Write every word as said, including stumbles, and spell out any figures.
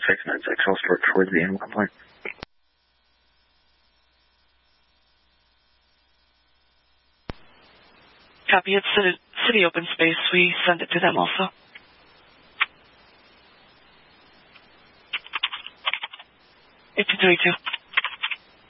six nine six. I'll start towards the end one point. Copy. It's city, city open space. We send it to them also. eighteen thirty-two.